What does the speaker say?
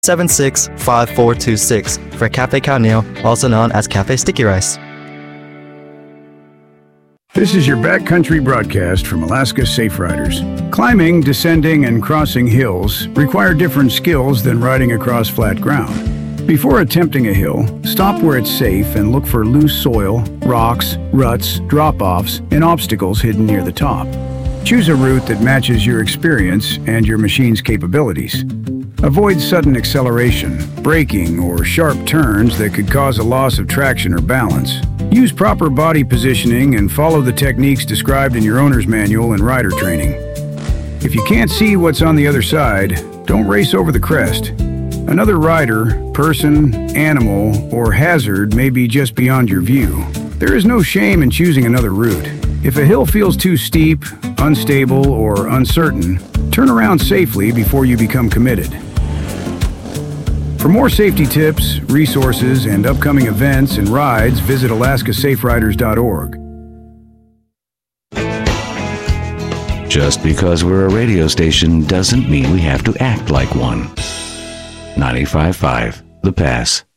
876-5426 for Cafe Carnel, also known as Cafe Sticky Rice. This is your backcountry broadcast from Alaska Safe Riders. Climbing, descending, and crossing hills require different skills than riding across flat ground. Before attempting a hill, stop where it's safe and look for loose soil, rocks, ruts, drop-offs, and obstacles hidden near the top. Choose a route that matches your experience and your machine's capabilities. Avoid sudden acceleration, braking, or sharp turns that could cause a loss of traction or balance. Use proper body positioning and follow the techniques described in your owner's manual and rider training. If you can't see what's on the other side, don't race over the crest. Another rider, person, animal, or hazard may be just beyond your view. There is no shame in choosing another route. If a hill feels too steep, unstable, or uncertain, turn around safely before you become committed. For more safety tips, resources, and upcoming events and rides, visit alaskasaferiders.org. Just because we're a radio station doesn't mean we have to act like one. 95.5 The Pass.